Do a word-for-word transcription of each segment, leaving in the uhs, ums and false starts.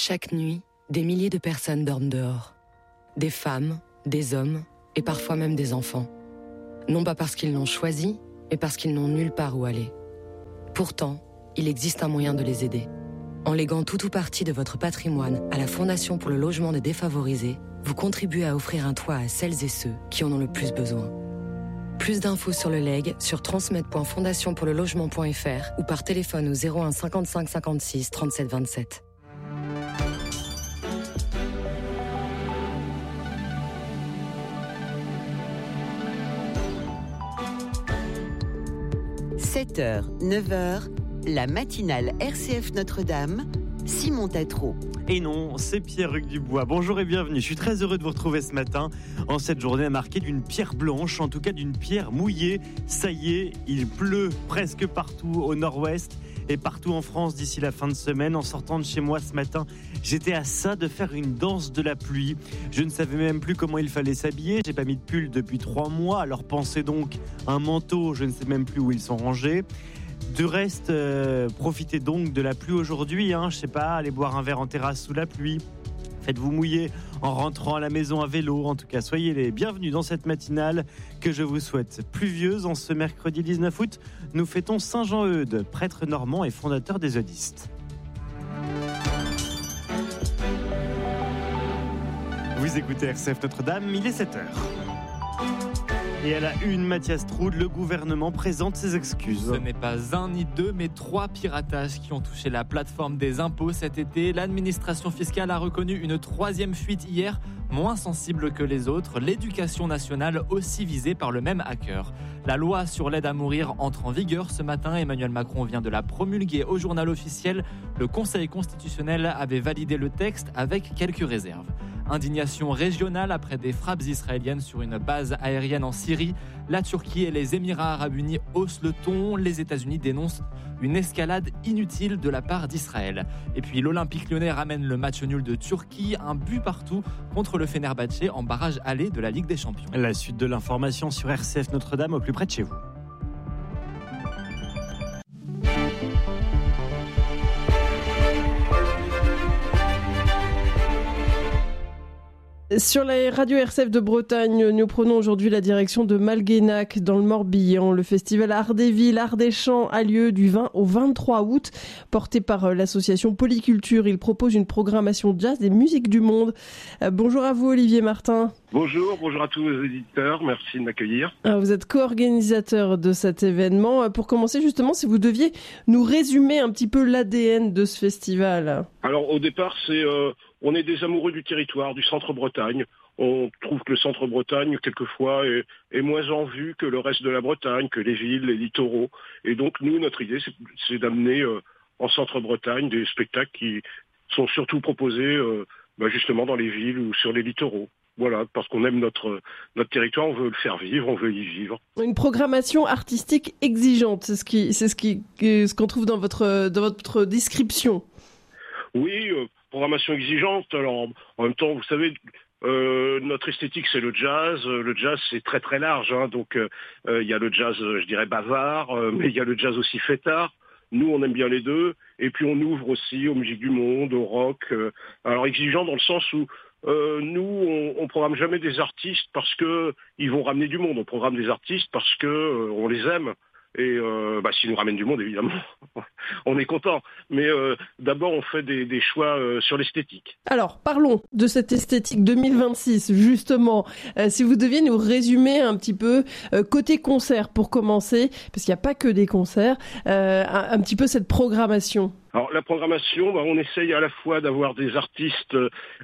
Chaque nuit, des milliers de personnes dorment dehors. Des femmes, des hommes et parfois même des enfants. Non pas parce qu'ils l'ont choisi, mais parce qu'ils n'ont nulle part où aller. Pourtant, il existe un moyen de les aider. En léguant tout ou partie de votre patrimoine à la Fondation pour le logement des défavorisés, vous contribuez à offrir un toit à celles et ceux qui en ont le plus besoin. Plus d'infos sur le legs sur transmed point fondation pour le logement point f r ou par téléphone au zéro un cinquante-cinq cinquante-six trente-sept vingt-sept. sept heures, neuf heures, la matinale R C F Notre-Dame, Simon Tatro. Et non, c'est Pierre-Hugues Dubois. Bonjour et bienvenue. Je suis très heureux de vous retrouver ce matin en cette journée marquée d'une pierre blanche, en tout cas d'une pierre mouillée. Ça y est, il pleut presque partout au nord-ouest et partout en France d'ici la fin de semaine. En sortant de chez moi ce matin, j'étais à ça de faire une danse de la pluie. Je ne savais même plus comment il fallait s'habiller. J'ai pas mis de pull depuis trois mois. Alors pensez donc un manteau, je ne sais même plus où ils sont rangés. Du reste, euh, profitez donc de la pluie aujourd'hui, hein, je sais pas, allez boire un verre en terrasse sous la pluie. Faites-vous mouiller en rentrant à la maison à vélo. En tout cas, soyez les bienvenus dans cette matinale que je vous souhaite pluvieuse. En ce mercredi dix-neuf août, nous fêtons Saint Jean-Eudes, prêtre normand et fondateur des eudistes. Vous écoutez R C F Notre-Dame, il est sept heures. Et à la une, Mathias Troud, le gouvernement présente ses excuses. Ce n'est pas un ni deux, mais trois piratages qui ont touché la plateforme des impôts cet été. L'administration fiscale a reconnu une troisième fuite hier, moins sensible que les autres. L'éducation nationale aussi visée par le même hacker. La loi sur l'aide à mourir entre en vigueur ce matin. Emmanuel Macron vient de la promulguer au journal officiel. Le Conseil constitutionnel avait validé le texte avec quelques réserves. Indignation régionale après des frappes israéliennes sur une base aérienne en Syrie. La Turquie et les Émirats arabes unis haussent le ton. Les États-Unis dénoncent une escalade inutile de la part d'Israël. Et puis l'Olympique lyonnais ramène le match nul de Turquie, un but partout contre le Fenerbahçe en barrage aller de la Ligue des Champions. La suite de l'information sur R C F Notre-Dame au plus près de chez vous. Sur la radio R C F de Bretagne, nous prenons aujourd'hui la direction de Malguénac dans le Morbihan. Le festival Art des Villes, Art des Champs a lieu du vingt au vingt-trois août. Porté par l'association Polyculture, il propose une programmation jazz et musique du monde. Bonjour à vous Olivier Martin. Bonjour, bonjour à tous les éditeurs, merci de m'accueillir. Vous êtes co-organisateur de cet événement. Pour commencer justement, si vous deviez nous résumer un petit peu l'A D N de ce festival. Alors au départ, c'est euh, on est des amoureux du territoire, du centre-Bretagne. On trouve que le centre-Bretagne, quelquefois, est, est moins en vue que le reste de la Bretagne, que les villes, les littoraux. Et donc nous, notre idée, c'est, c'est d'amener euh, en centre-Bretagne des spectacles qui sont surtout proposés euh, bah, justement dans les villes ou sur les littoraux. Voilà, parce qu'on aime notre notre territoire, on veut le faire vivre, on veut y vivre. Une programmation artistique exigeante, c'est ce qui c'est ce qui ce qu'on trouve dans votre dans votre description. Oui, euh, programmation exigeante. Alors en même temps, vous savez, euh, notre esthétique c'est le jazz. Le jazz c'est très très large, hein, donc il euh, y a le jazz, je dirais bavard, euh, mais il y a le jazz aussi fêtard. Nous, on aime bien les deux, et puis on ouvre aussi aux musiques du monde, au rock. Euh, alors exigeant dans le sens où Euh, nous, on, on programme jamais des artistes parce que ils vont ramener du monde. On programme des artistes parce que euh, on les aime. Et euh, bah, s'ils nous ramènent du monde, évidemment, on est content. Mais euh, d'abord, on fait des, des choix euh, sur l'esthétique. Alors, parlons de cette esthétique deux mille vingt-six, justement. Euh, si vous deviez nous résumer un petit peu, euh, côté concert, pour commencer, parce qu'il n'y a pas que des concerts, euh, un, un petit peu cette programmation. Alors la programmation, bah, on essaye à la fois d'avoir des artistes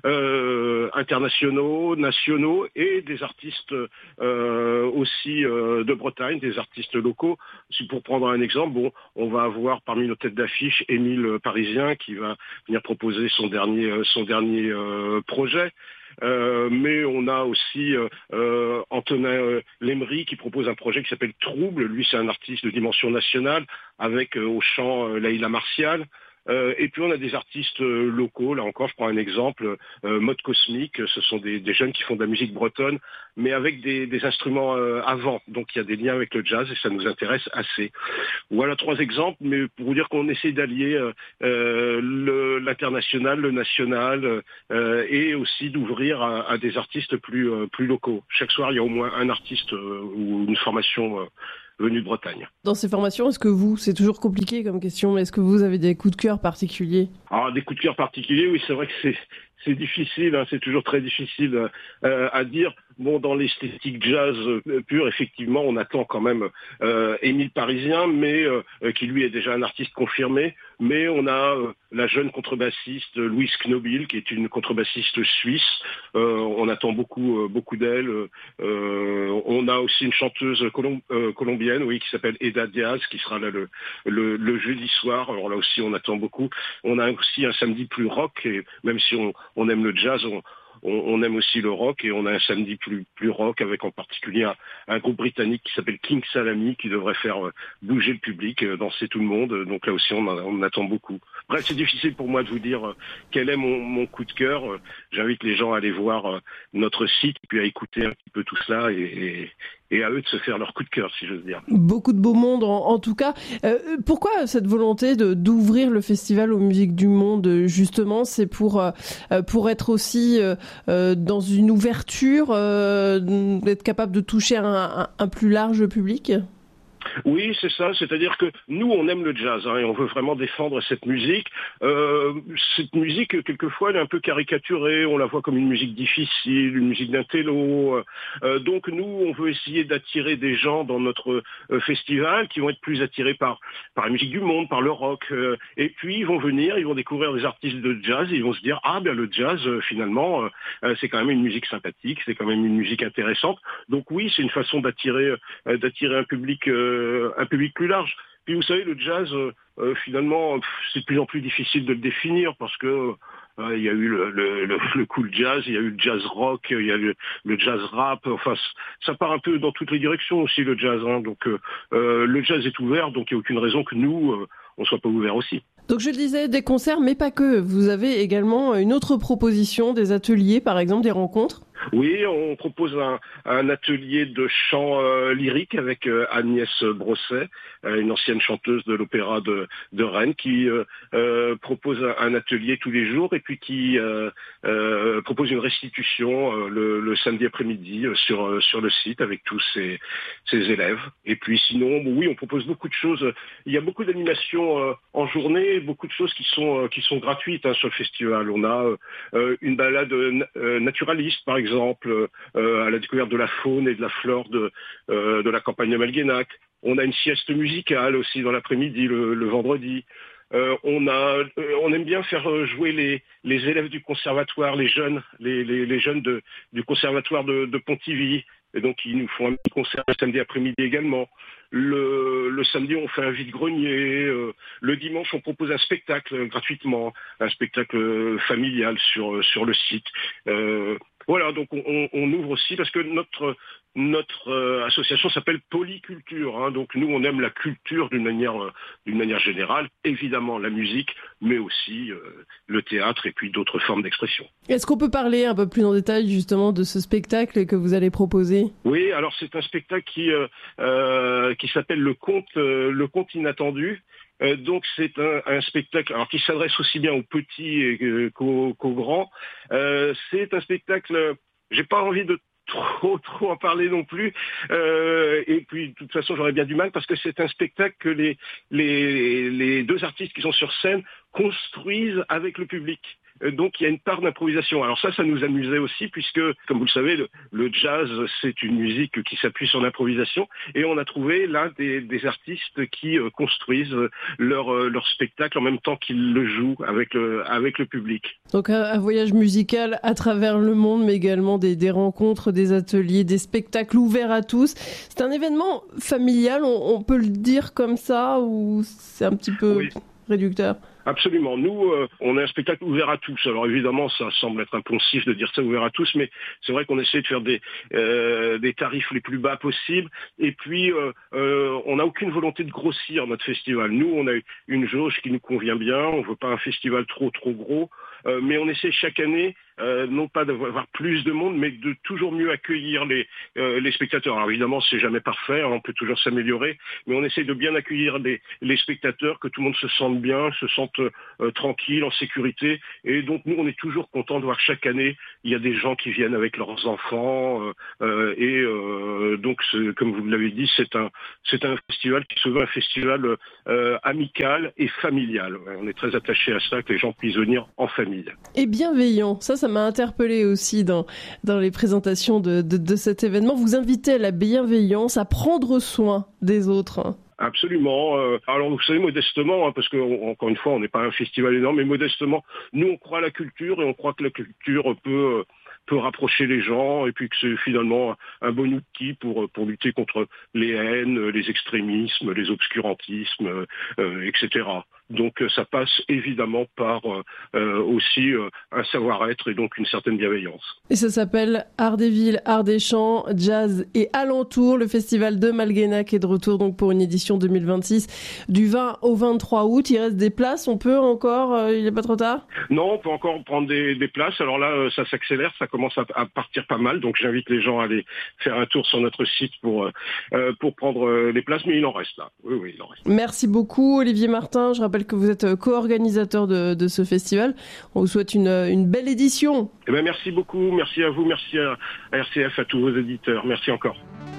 euh, internationaux, nationaux et des artistes euh, aussi euh, de Bretagne, des artistes locaux. Si pour prendre un exemple, bon, on va avoir parmi nos têtes d'affiche Émile Parisien qui va venir proposer son dernier son dernier euh, projet. Euh, mais on a aussi euh, euh, Antonin euh, Lemery qui propose un projet qui s'appelle Trouble. Lui, c'est un artiste de dimension nationale avec euh, au chant euh, Laïla Martial. Euh, et puis on a des artistes euh, locaux, là encore je prends un exemple, euh, Mode Cosmique, ce sont des, des jeunes qui font de la musique bretonne, mais avec des, des instruments euh, à vent, donc il y a des liens avec le jazz et ça nous intéresse assez. Voilà trois exemples, mais pour vous dire qu'on essaie d'allier euh, euh, le, l'international, le national, euh, et aussi d'ouvrir à, à des artistes plus, euh, plus locaux. Chaque soir, il y a au moins un artiste euh, ou une formation euh, venue de Bretagne. Dans ces formations, est-ce que vous, c'est toujours compliqué comme question, mais est-ce que vous avez des coups de cœur particuliers? Alors, des coups de cœur particuliers, oui, c'est vrai que c'est, c'est difficile, hein, c'est toujours très difficile euh, à dire. Bon, dans l'esthétique jazz euh, pure, effectivement, on attend quand même euh, Émile Parisien, mais euh, qui lui est déjà un artiste confirmé. Mais on a euh, la jeune contrebassiste Louise Knobil, qui est une contrebassiste suisse. Euh, on attend beaucoup, euh, beaucoup d'elle. Euh, on a aussi une chanteuse colom- euh, colombienne, oui, qui s'appelle Eda Diaz, qui sera là le, le, le jeudi soir. Alors là aussi, on attend beaucoup. On a aussi un samedi plus rock, et même si on, on aime le jazz, on On, on aime aussi le rock, et on a un samedi plus, plus rock avec en particulier un, un groupe britannique qui s'appelle King Salami, qui devrait faire bouger le public, danser tout le monde. Donc là aussi, on, a, on attend beaucoup. Bref, c'est difficile pour moi de vous dire quel est mon, mon coup de cœur. J'invite les gens à aller voir notre site, puis à écouter un petit peu tout cela, et, et, et à eux de se faire leur coup de cœur, si j'ose dire. Beaucoup de beau monde, en, en tout cas. Euh, pourquoi cette volonté de, d'ouvrir le festival aux musiques du monde, justement? C'est pour, euh, pour être aussi euh, dans une ouverture, euh, d'être capable de toucher un, un, un plus large public? Oui, c'est ça. C'est-à-dire que nous, on aime le jazz, hein, et on veut vraiment défendre cette musique. Euh, cette musique, quelquefois, elle est un peu caricaturée. On la voit comme une musique difficile, une musique d'intello. Euh, donc, nous, on veut essayer d'attirer des gens dans notre euh, festival qui vont être plus attirés par par la musique du monde, par le rock. Euh, et puis, ils vont venir, ils vont découvrir des artistes de jazz, et ils vont se dire, ah, ben le jazz, euh, finalement, euh, c'est quand même une musique sympathique, c'est quand même une musique intéressante. Donc, oui, c'est une façon d'attirer euh, d'attirer un public euh, un public plus large. Puis vous savez, le jazz, euh, finalement, c'est de plus en plus difficile de le définir, parce que euh, il y a eu le, le, le, le cool jazz, il y a eu le jazz rock, il y a eu le jazz rap. Enfin, ça part un peu dans toutes les directions aussi, le jazz. Hein. Donc, euh, euh, le jazz est ouvert, donc il n'y a aucune raison que nous, euh, on soit pas ouverts aussi. Donc je le disais, des concerts, mais pas que. Vous avez également une autre proposition, des ateliers, par exemple, des rencontres? Oui, on propose un, un atelier de chant euh, lyrique avec euh, Agnès Brosset, euh, une ancienne chanteuse de l'opéra de, de Rennes, qui euh, euh, propose un, un atelier tous les jours, et puis qui euh, euh, propose une restitution euh, le, le samedi après-midi euh, sur euh, sur le site avec tous ses, ses élèves. Et puis sinon, bon, oui, on propose beaucoup de choses. Il y a beaucoup d'animations euh, en journée, beaucoup de choses qui sont euh, qui sont gratuites, hein, sur le festival. On a euh, une balade euh, naturaliste, par exemple. exemple euh, à la découverte de la faune et de la flore de, euh, de la campagne de Malguénac. On a une sieste musicale aussi dans l'après-midi, le, le vendredi. Euh, on a, euh, on aime bien faire jouer les, les élèves du conservatoire, les jeunes, les, les, les jeunes de, du conservatoire de, de Pontivy. Et donc, ils nous font un petit concert le samedi après-midi également. Le, le samedi, on fait un vide-grenier. Euh, le dimanche, on propose un spectacle gratuitement, un spectacle familial sur, sur le site. Euh, voilà, donc on, on ouvre aussi, parce que notre notre euh, association s'appelle Polyculture. Hein, donc nous, on aime la culture d'une manière euh, d'une manière générale, évidemment la musique, mais aussi euh, le théâtre et puis d'autres formes d'expression. Est-ce qu'on peut parler un peu plus en détail justement de ce spectacle que vous allez proposer? Oui, alors c'est un spectacle qui euh, euh, qui s'appelle le conte euh, le conte inattendu. Euh, donc c'est un, un spectacle alors qui s'adresse aussi bien aux petits et, euh, qu'aux, qu'aux grands. Euh, c'est un spectacle. J'ai pas envie de trop trop en parler non plus. Euh, et puis de toute façon j'aurais bien du mal, parce que c'est un spectacle que les les les deux artistes qui sont sur scène construisent avec le public. Donc il y a une part d'improvisation. Alors ça, ça nous amusait aussi, puisque, comme vous le savez, le, le jazz, c'est une musique qui s'appuie sur l'improvisation, et on a trouvé là des, des artistes qui euh, construisent leur, euh, leur spectacle en même temps qu'ils le jouent avec le, avec le public. Donc un, un voyage musical à travers le monde, mais également des, des rencontres, des ateliers, des spectacles ouverts à tous. C'est un événement familial, on, on peut le dire comme ça, ou c'est un petit peu oui. réducteur? Absolument. Nous, euh, on a un spectacle ouvert à tous. Alors évidemment, ça semble être impensif de dire ça ouvert à tous, mais c'est vrai qu'on essaie de faire des, euh, des tarifs les plus bas possibles. Et puis, euh, euh, on n'a aucune volonté de grossir notre festival. Nous, on a une jauge qui nous convient bien. On veut pas un festival trop trop gros, euh, mais on essaie chaque année euh, non pas d'avoir plus de monde, mais de toujours mieux accueillir les, euh, les spectateurs. Alors évidemment, c'est jamais parfait, hein, on peut toujours s'améliorer, mais on essaie de bien accueillir les, les spectateurs, que tout le monde se sente bien, se sente euh, tranquille, en sécurité. Et donc nous, on est toujours contents de voir chaque année, il y a des gens qui viennent avec leurs enfants. Euh, euh, et euh, donc, comme vous l'avez dit, c'est un, c'est un festival qui se veut un festival euh, amical et familial. On est très attaché à ça, que les gens puissent venir en famille. Et bienveillant, ça, ça m'a interpellé aussi dans, dans les présentations de, de, de cet événement. Vous invitez à la bienveillance, à prendre soin des autres. Absolument. Alors vous savez, modestement, hein, parce que encore une fois, on n'est pas un festival énorme, mais modestement, nous on croit à la culture et on croit que la culture peut peut rapprocher les gens et puis que c'est finalement un bon outil pour pour lutter contre les haines, les extrémismes, les obscurantismes, euh, et cetera. Donc ça passe évidemment par euh, aussi euh, un savoir-être et donc une certaine bienveillance. Et ça s'appelle Art des Villes, Art des Champs, Jazz et Alentour. Le festival de Malguenac est de retour donc pour une édition deux mille vingt-six du vingt au vingt-trois août. Il reste des places, on peut encore, euh, il n'est pas trop tard ? Non, on peut encore prendre des, des places. Alors là, euh, ça s'accélère, ça commence à, à partir pas mal. Donc j'invite les gens à aller faire un tour sur notre site pour, euh, pour prendre euh, les places, mais il en reste là. Oui, oui, il en reste. Merci beaucoup Olivier Martin. Je rappelle que vous êtes co-organisateur de, de ce festival. On vous souhaite une, une belle édition. Eh bien, merci beaucoup, merci à vous, merci à, à R C F, à tous vos éditeurs. Merci encore.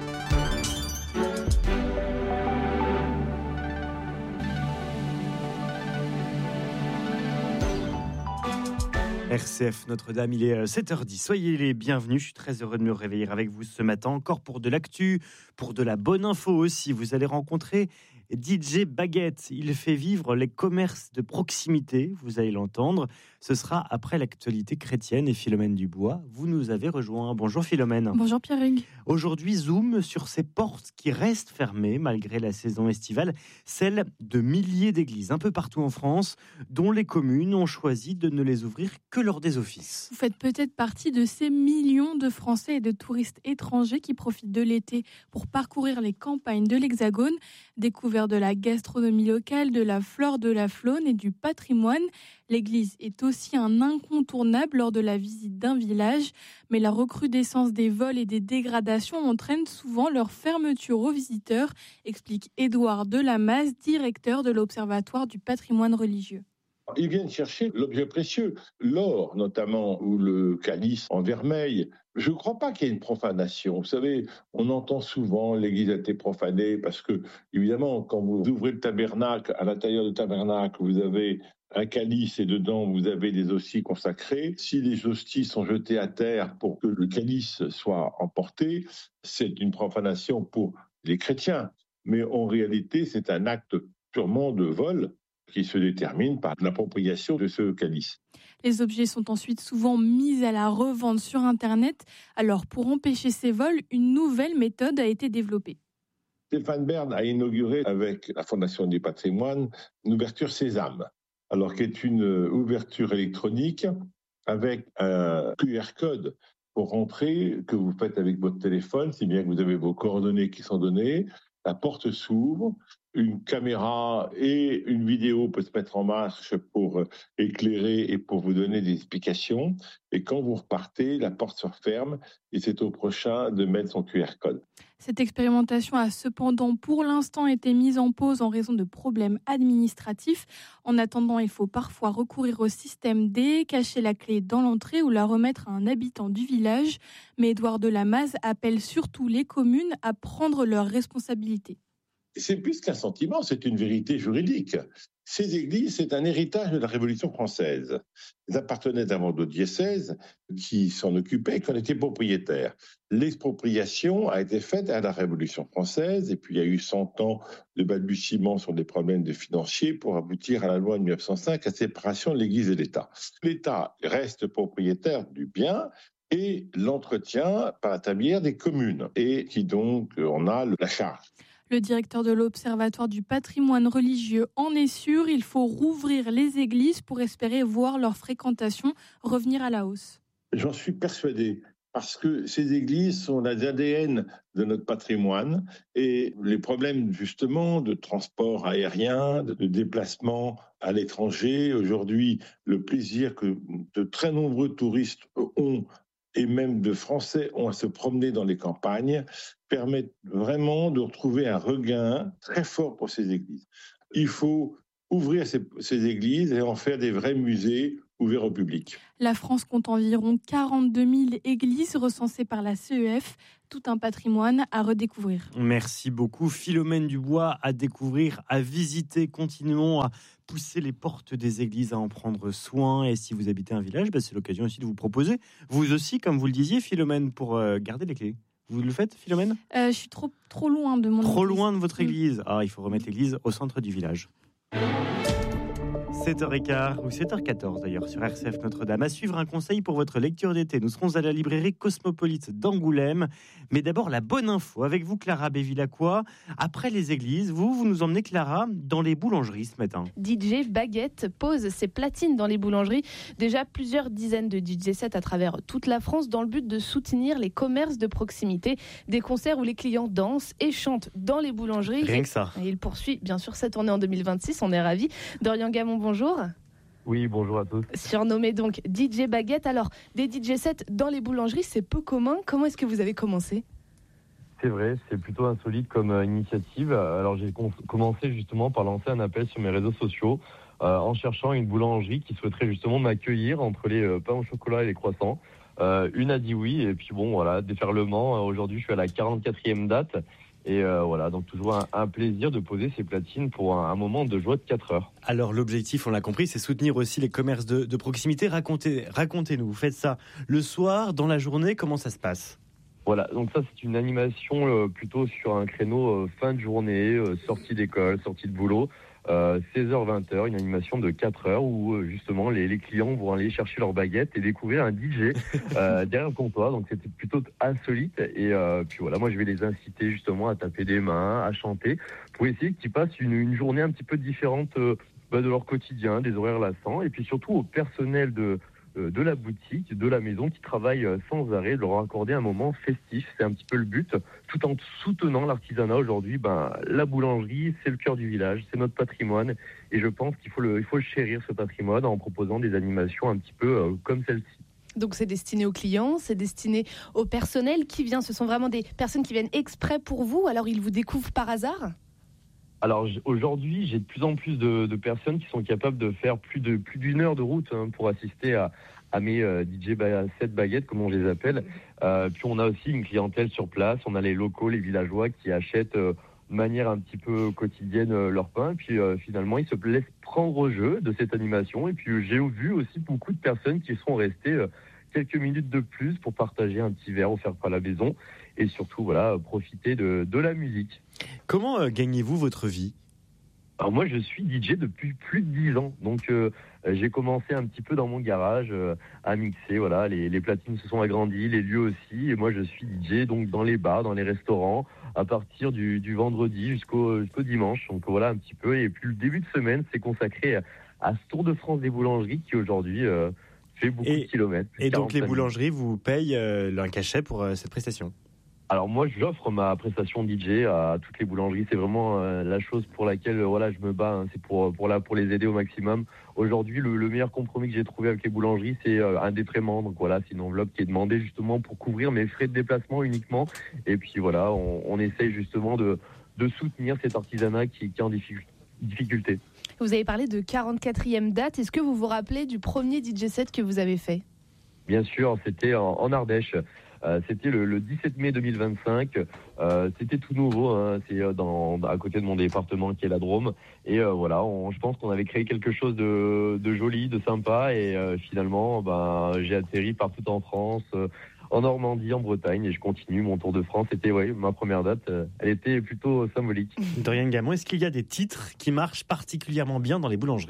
R C F Notre-Dame, il est sept heures dix. Soyez les bienvenus. Je suis très heureux de me réveiller avec vous ce matin. Encore pour de l'actu, pour de la bonne info aussi. Vous allez rencontrer D J Baguette. Il fait vivre les commerces de proximité. Vous allez l'entendre. Ce sera après l'actualité chrétienne et Philomène Dubois. Vous nous avez rejoint. Bonjour Philomène. Bonjour Pierre-Hugues. Aujourd'hui, zoom sur ces portes qui restent fermées malgré la saison estivale. Celles de milliers d'églises un peu partout en France, dont les communes ont choisi de ne les ouvrir que lors des offices. Vous faites peut-être partie de ces millions de Français et de touristes étrangers qui profitent de l'été pour parcourir les campagnes de l'Hexagone, découvrir de la gastronomie locale, de la flore, de la faune et du patrimoine. L'église est aussi un incontournable lors de la visite d'un village, mais la recrudescence des vols et des dégradations entraîne souvent leur fermeture aux visiteurs, explique Édouard Delamaze, directeur de l'Observatoire du patrimoine religieux. Ils viennent chercher l'objet précieux, l'or notamment, ou le calice en vermeil. Je ne crois pas qu'il y ait une profanation. Vous savez, on entend souvent l'église a été profanée parce que, évidemment, quand vous ouvrez le tabernacle, à l'intérieur du tabernacle, vous avez un calice et dedans, vous avez des hosties consacrées. Si les hosties sont jetées à terre pour que le calice soit emporté, c'est une profanation pour les chrétiens. Mais en réalité, c'est un acte purement de vol qui se détermine par l'appropriation de ce calice. Les objets sont ensuite souvent mis à la revente sur Internet. Alors, pour empêcher ces vols, une nouvelle méthode a été développée. Stéphane Bern a inauguré avec la Fondation du patrimoine une ouverture Sésame, alors qui est une ouverture électronique avec un Q R code pour rentrer, que vous faites avec votre téléphone, si bien que vous avez vos coordonnées qui sont données. La porte s'ouvre, une caméra et une vidéo peut se mettre en marche pour éclairer et pour vous donner des explications. Et quand vous repartez, la porte se referme et c'est au prochain de mettre son Q R code. Cette expérimentation a cependant pour l'instant été mise en pause en raison de problèmes administratifs. En attendant, il faut parfois recourir au système D, cacher la clé dans l'entrée ou la remettre à un habitant du village. Mais Édouard Delamaze appelle surtout les communes à prendre leurs responsabilités. C'est plus qu'un sentiment, c'est une vérité juridique. Ces églises, c'est un héritage de la Révolution française. Elles appartenaient d'abord au diocèse qui s'en occupait, qui en était propriétaire. L'expropriation a été faite à la Révolution française et puis il y a eu cent ans de balbutiements sur des problèmes de financiers pour aboutir à la loi de mille neuf cent cinq, à la séparation de l'Église et l'État. L'État reste propriétaire du bien et l'entretient par l'intermédiaire des communes et qui donc en a la charge. Le directeur de l'Observatoire du patrimoine religieux en est sûr, il faut rouvrir les églises pour espérer voir leur fréquentation revenir à la hausse. J'en suis persuadé. parce que ces églises sont l'A D N de notre patrimoine et les problèmes justement de transport aérien, de déplacement à l'étranger, aujourd'hui le plaisir que de très nombreux touristes ont et même de Français ont à se promener dans les campagnes, permettent vraiment de retrouver un regain très fort pour ces églises. Il faut ouvrir ces, ces églises et en faire des vrais musées ouverts au public. La France compte environ quarante-deux mille églises recensées par la C E F, tout un patrimoine à redécouvrir. Merci beaucoup Philomène Dubois, à découvrir, à visiter. Continuons à pousser les portes des églises, à en prendre soin. Et si vous habitez un village, bah c'est l'occasion aussi de vous proposer, vous aussi, comme vous le disiez Philomène, pour euh, garder les clés. Vous le faites Philomène ? euh, Je suis trop, trop loin de mon Trop église. loin de votre Mmh. église. Ah, il faut remettre l'église au centre du village. sept heures quinze ou sept heures quatorze d'ailleurs sur R C F Notre-Dame. À suivre, un conseil pour votre lecture d'été. Nous serons à la librairie Cosmopolite d'Angoulême. Mais d'abord, la bonne info avec vous, Clara Bévilacqua. Après les églises, vous, vous nous emmenez, Clara, dans les boulangeries ce matin. D J Baguette pose ses platines dans les boulangeries. Déjà plusieurs dizaines de D J sets à travers toute la France dans le but de soutenir les commerces de proximité. Des concerts où les clients dansent et chantent dans les boulangeries. Rien que ça. Et il poursuit bien sûr sa tournée en deux mille vingt-six. On est ravis. Dorian Gamon, bonjour. Oui, bonjour à tous. Surnommé donc D J Baguette. Alors, des D J sets dans les boulangeries, c'est peu commun. Comment est-ce que vous avez commencé ? C'est vrai, c'est plutôt insolite comme euh, initiative. Alors, j'ai com- commencé justement par lancer un appel sur mes réseaux sociaux euh, en cherchant une boulangerie qui souhaiterait justement m'accueillir entre les euh, pains au chocolat et les croissants. Euh, une a dit oui, et puis bon, voilà, déferlement. Euh, aujourd'hui, je suis à la quarante-quatrième date. Et euh, voilà, donc toujours un, un plaisir de poser ces platines pour un, un moment de joie de quatre heures. Alors l'objectif, on l'a compris, c'est soutenir aussi les commerces de, de proximité. Racontez, racontez-nous, vous faites ça le soir, dans la journée, comment ça se passe ? Voilà, donc ça c'est une animation euh, plutôt sur un créneau euh, fin de journée, euh, sortie d'école, sortie de boulot. Euh, seize heures vingt heures, une animation de quatre heures où euh, justement les, les clients vont aller chercher leur baguette et découvrir un D J euh, derrière le comptoir. Donc c'était plutôt insolite et euh, puis voilà, moi je vais les inciter justement à taper des mains, à chanter pour essayer qu'ils passent une, une journée un petit peu différente euh, bah, de leur quotidien, des horaires lassants, et puis surtout au personnel de de la boutique, de la maison qui travaille sans arrêt, de leur accorder un moment festif. C'est un petit peu le but, tout en soutenant l'artisanat. Aujourd'hui, ben, la boulangerie, c'est le cœur du village, c'est notre patrimoine. Et je pense qu'il faut le, il faut le chérir, ce patrimoine, en proposant des animations un petit peu euh, comme celle-ci. Donc c'est destiné aux clients, c'est destiné au personnel qui vient. Ce sont vraiment des personnes qui viennent exprès pour vous, alors ils vous découvrent par hasard ? Alors aujourd'hui, j'ai de plus en plus de, de personnes qui sont capables de faire plus de plus d'une heure de route hein, pour assister à, à mes euh, D J ba- set baguettes, comme on les appelle. Euh, puis on a aussi une clientèle sur place. On a les locaux, les villageois qui achètent euh, de manière un petit peu quotidienne euh, leur pain. Puis euh, finalement, ils se laissent prendre au jeu de cette animation. Et puis euh, j'ai vu aussi beaucoup de personnes qui sont restées euh, quelques minutes de plus pour partager un petit verre offert par la maison. Et surtout, voilà, profiter de, de la musique. Comment euh, gagnez-vous votre vie ? Alors moi, je suis D J depuis plus de dix ans. Donc, euh, j'ai commencé un petit peu dans mon garage euh, à mixer. Voilà, les, les platines se sont agrandies, les lieux aussi. Et moi, je suis D J donc dans les bars, dans les restaurants, à partir du, du vendredi jusqu'au, jusqu'au dimanche. Donc voilà un petit peu. Et puis le début de semaine, c'est consacré à, à ce Tour de France des boulangeries qui aujourd'hui euh, fait beaucoup et, de kilomètres. Et donc les boulangeries vous payent euh, un cachet pour euh, cette prestation ? Alors moi, j'offre ma prestation D J à toutes les boulangeries. C'est vraiment euh, la chose pour laquelle euh, voilà, je me bats. Hein. C'est pour pour là pour les aider au maximum. Aujourd'hui, le, le meilleur compromis que j'ai trouvé avec les boulangeries, c'est euh, un défraiement. Donc voilà, c'est une enveloppe qui est demandée justement pour couvrir mes frais de déplacement uniquement. Et puis voilà, on, on essaye justement de de soutenir cet artisanat qui, qui est en difficulté. Vous avez parlé de quarante-quatrième date. Est-ce que vous vous rappelez du premier D J set que vous avez fait ? Bien sûr, c'était en, en Ardèche. Euh, c'était le, le dix-sept mai deux mille vingt-cinq. Euh, c'était tout nouveau. Hein. C'est dans, à côté de mon département qui est la Drôme. Et euh, voilà, on, je pense qu'on avait créé quelque chose de, de joli, de sympa. Et euh, finalement, ben, j'ai atterri partout en France, euh, en Normandie, en Bretagne. Et je continue mon tour de France. C'était ouais, ma première date. Euh, elle était plutôt symbolique. Dorian Gamon, est-ce qu'il y a des titres qui marchent particulièrement bien dans les boulangeries ?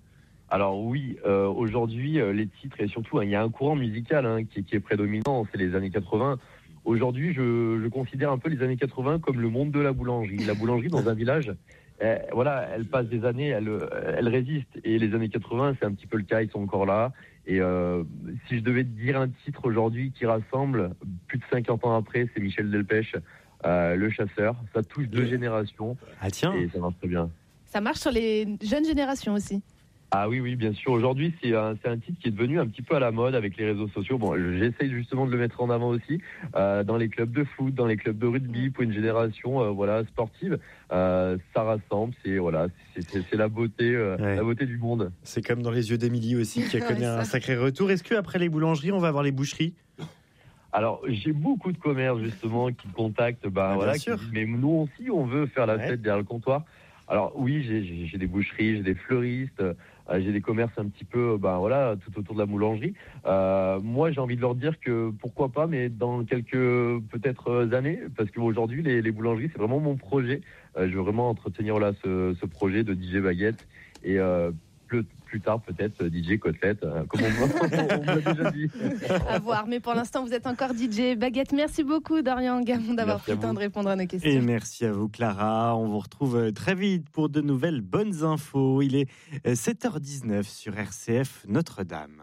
Alors oui, euh, aujourd'hui, euh, les titres, et surtout, hein, il y a un courant musical hein, qui, qui est prédominant, c'est les années quatre-vingts. Aujourd'hui, je, je considère un peu les années quatre-vingts comme le monde de la boulangerie. La boulangerie dans un village euh, voilà, elle passe des années, elle, elle résiste. Et les années quatre-vingts, c'est un petit peu le cas, ils sont encore là. Et euh, si je devais te dire un titre aujourd'hui qui rassemble, plus de cinquante ans après, c'est Michel Delpech, euh, Le Chasseur. Ça touche deux générations. Ah tiens. Et ça marche très bien. Ça marche sur les jeunes générations aussi. Ah oui, oui, bien sûr. Aujourd'hui, c'est un, c'est un titre qui est devenu un petit peu à la mode avec les réseaux sociaux. Bon, j'essaye justement de le mettre en avant aussi euh, dans les clubs de foot, dans les clubs de rugby, pour une génération euh, voilà sportive. Euh, ça rassemble, c'est voilà, c'est, c'est, c'est la beauté, euh, ouais. la beauté du monde. C'est comme dans Les Yeux d'Émilie aussi, qui a connu ouais, un sacré retour. Est-ce que après les boulangeries, on va avoir les boucheries ? Alors, j'ai beaucoup de commerces justement qui me contactent, bah, ah, voilà, qui disent, mais nous aussi, on veut faire la ouais. fête derrière le comptoir. Alors oui, j'ai, j'ai, j'ai des boucheries, j'ai des fleuristes. Euh, j'ai des commerces un petit peu, ben voilà, tout autour de la boulangerie. Euh, moi, j'ai envie de leur dire que pourquoi pas, mais dans quelques peut-être années, parce qu'aujourd'hui, les, les boulangeries, c'est vraiment mon projet. Euh, je veux vraiment entretenir là ce, ce projet de D J Baguette et euh, plus, plus tard peut-être D J Côtelette, euh, comme on, on l'a déjà dit. À voir, mais pour l'instant, vous êtes encore D J Baguette. Merci beaucoup, Dorian Gamon, d'avoir pris le temps de répondre à nos questions. Et merci à vous, Clara. On vous retrouve très vite pour de nouvelles bonnes infos. Il est sept heures dix-neuf sur R C F Notre-Dame.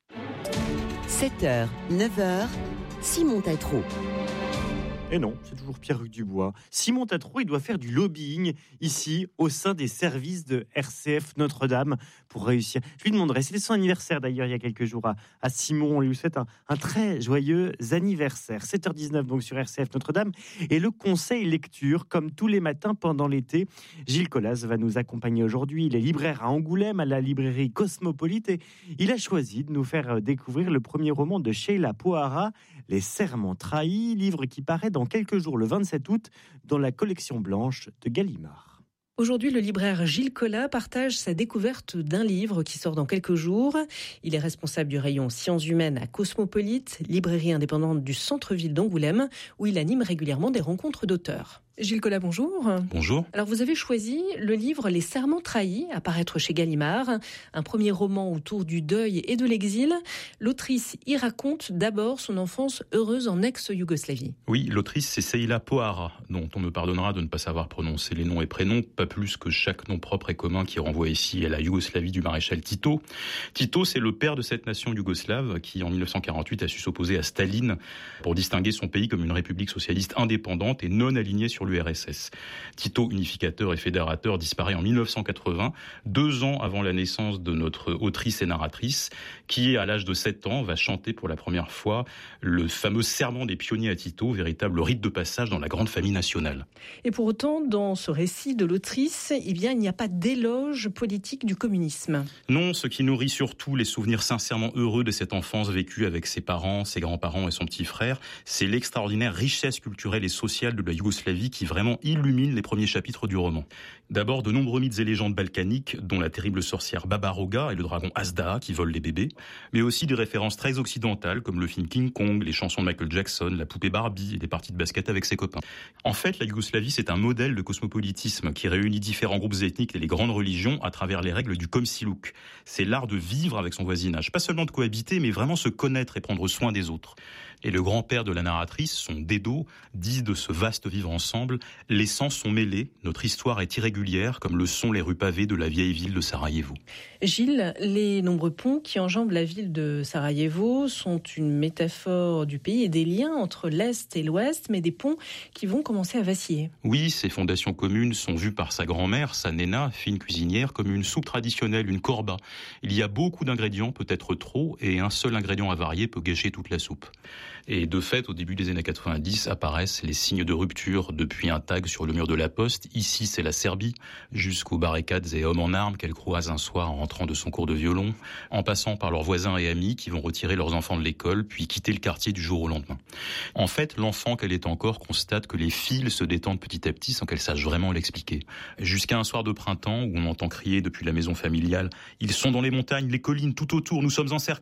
sept heures, neuf heures, Simon Tatro. Et non, c'est toujours Pierre-Hugues Dubois. Simon Tatro, il doit faire du lobbying ici, au sein des services de R C F Notre-Dame, pour réussir. Je lui demanderai, c'était son anniversaire d'ailleurs il y a quelques jours à, à Simon, on lui souhaite un, un très joyeux anniversaire. sept heures dix-neuf donc sur R C F Notre-Dame. Et le conseil lecture, comme tous les matins pendant l'été, Gilles Collas va nous accompagner aujourd'hui. Il est libraire à Angoulême, à la librairie Cosmopolite, et il a choisi de nous faire découvrir le premier roman de Sheila Pohara, Les Serments Trahis, livre qui paraît dans quelques jours, le vingt-sept août, dans la collection blanche de Gallimard. Aujourd'hui, le libraire Gilles Collas partage sa découverte d'un livre qui sort dans quelques jours. Il est responsable du rayon Sciences humaines à Cosmopolite, librairie indépendante du centre-ville d'Angoulême, où il anime régulièrement des rencontres d'auteurs. Gilles Collas, bonjour. Bonjour. Alors, vous avez choisi le livre Les Serments Trahis, à paraître chez Gallimard, un premier roman autour du deuil et de l'exil. L'autrice y raconte d'abord son enfance heureuse en ex-Yougoslavie. Oui, l'autrice, c'est Sheila Pohara, dont on me pardonnera de ne pas savoir prononcer les noms et prénoms, pas plus que chaque nom propre et commun qui renvoie ici à la Yougoslavie du maréchal Tito. Tito, c'est le père de cette nation yougoslave qui, en dix-neuf cent quarante-huit, a su s'opposer à Staline pour distinguer son pays comme une république socialiste indépendante et non alignée sur l'U R S S. Tito, unificateur et fédérateur, disparaît en dix-neuf cent quatre-vingts, deux ans avant la naissance de notre autrice et narratrice, qui, à l'âge de sept ans, va chanter pour la première fois le fameux serment des pionniers à Tito, véritable rite de passage dans la grande famille nationale. Et pour autant, dans ce récit de l'autrice, eh bien, il n'y a pas d'éloge politique du communisme. Non, ce qui nourrit surtout les souvenirs sincèrement heureux de cette enfance vécue avec ses parents, ses grands-parents et son petit frère, c'est l'extraordinaire richesse culturelle et sociale de la Yougoslavie qui vraiment illumine les premiers chapitres du roman. D'abord, de nombreux mythes et légendes balkaniques, dont la terrible sorcière Baba Roga et le dragon Azda qui vole les bébés, mais aussi des références très occidentales comme le film King Kong, les chansons de Michael Jackson, la poupée Barbie et des parties de basket avec ses copains. En fait, la Yougoslavie, c'est un modèle de cosmopolitisme qui réunit différents groupes ethniques et les grandes religions à travers les règles du komşiluk. C'est l'art de vivre avec son voisinage, pas seulement de cohabiter, mais vraiment se connaître et prendre soin des autres. Et le grand-père de la narratrice, son Dedo, dit de ce vaste vivre ensemble, les sangs sont mêlés, notre histoire est irrégulière, comme le sont les rues pavées de la vieille ville de Sarajevo. Gilles, les nombreux ponts qui enjambent la ville de Sarajevo sont une métaphore du pays et des liens entre l'Est et l'Ouest, mais des ponts qui vont commencer à vaciller. Oui, ces fondations communes sont vues par sa grand-mère, sa Nena, fine cuisinière, comme une soupe traditionnelle, une korba. Il y a beaucoup d'ingrédients, peut-être trop, et un seul ingrédient avarié peut gâcher toute la soupe. Et de fait, au début des années quatre-vingt-dix, apparaissent les signes de rupture depuis un tag sur le mur de la poste. Ici, c'est la Serbie, jusqu'aux barricades et hommes en armes qu'elle croise un soir en rentrant de son cours de violon, en passant par leurs voisins et amis qui vont retirer leurs enfants de l'école, puis quitter le quartier du jour au lendemain. En fait, l'enfant qu'elle est encore constate que les fils se détendent petit à petit sans qu'elle sache vraiment l'expliquer. Jusqu'à un soir de printemps où on entend crier depuis la maison familiale « Ils sont dans les montagnes, les collines, tout autour, nous sommes encerclés !»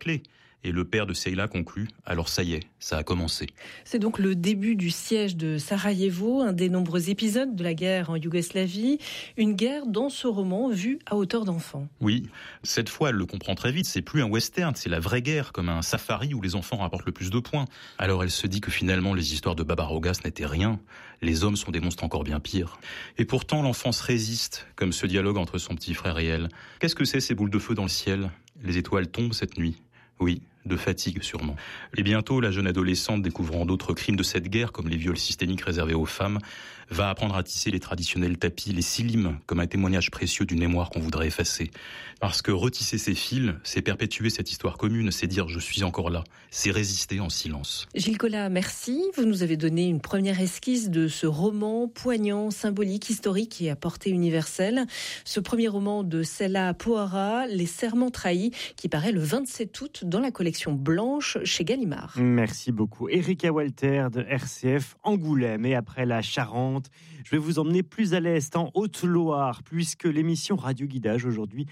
Et le père de Seyla conclut « Alors ça y est, ça a commencé ». C'est donc le début du siège de Sarajevo, un des nombreux épisodes de la guerre en Yougoslavie. Une guerre dans ce roman vue à hauteur d'enfant. Oui, cette fois elle le comprend très vite, c'est plus un western, c'est la vraie guerre, comme un safari où les enfants rapportent le plus de points. Alors elle se dit que finalement les histoires de Barbaroga ce n'était rien, les hommes sont des monstres encore bien pires. Et pourtant l'enfance résiste, comme ce dialogue entre son petit frère et elle. Qu'est-ce que c'est ces boules de feu dans le ciel ? Les étoiles tombent cette nuit. Oui, de fatigue sûrement. Et bientôt, la jeune adolescente, découvrant d'autres crimes de cette guerre, comme les viols systémiques réservés aux femmes, va apprendre à tisser les traditionnels tapis, les silim, comme un témoignage précieux d'une mémoire qu'on voudrait effacer. Parce que retisser ces fils, c'est perpétuer cette histoire commune, c'est dire « je suis encore là », c'est résister en silence. Gilles Collat, merci. Vous nous avez donné une première esquisse de ce roman poignant, symbolique, historique et à portée universelle. Ce premier roman de Seyla Pohara, Les Serments trahis, qui paraît le vingt-sept août dans la collection Blanche chez Gallimard. Merci beaucoup. Erika Walter de R C F Angoulême. Et après la Charente, je vais vous emmener plus à l'est, en Haute-Loire, puisque l'émission Radio Guidage aujourd'hui